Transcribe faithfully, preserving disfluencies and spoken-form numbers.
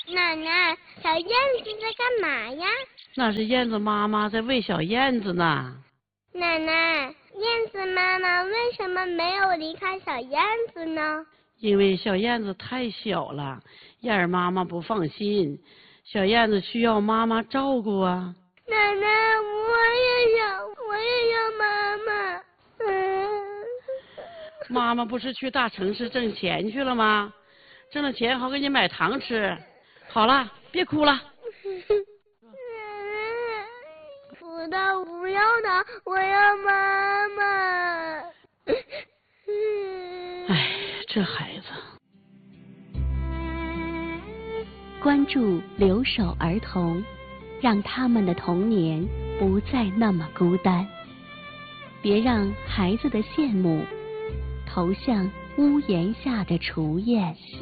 奶奶，小燕子在干嘛呀？ 那是燕子妈妈在喂小燕子呢。 奶奶，燕子妈妈为什么没有离开小燕子呢？ 因为小燕子太小了，燕儿妈妈不放心，小燕子需要妈妈照顾啊。 奶奶，我也想，我也要妈妈。嗯。 妈妈不是去大城市挣钱去了吗？挣了钱好给你买糖吃。好了，别哭了。 不的，不要的，我要妈妈。 哎，这孩子。 关注留守儿童，让他们的童年不再那么孤单。别让孩子的羡慕投向屋檐下的雏燕。